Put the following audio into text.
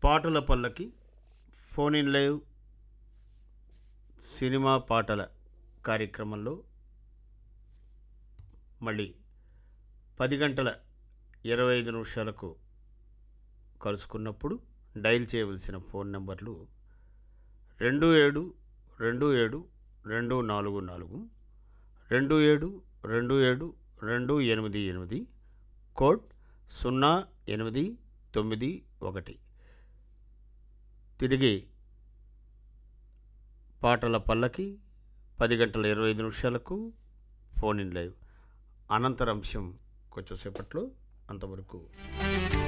పాటల పల్లకి phone in live cinema పాటల కార్యక్రమంలో మళ్ళీ 10 గంటల 25 నిమిషాలకు కలుసుకున్నప్పుడు డయల్ చేయవలసిన ఫోన్ నెంబర్లు 27272442 272728 కోడ్ 0891. తిరిగి పాటల పల్లకి 10 గంటల 25 నిమిషాలకు ఫోన్ ఇన్ లైవ్ అనంతరంశం కొంచెం సేపట్లో. అంతవరకు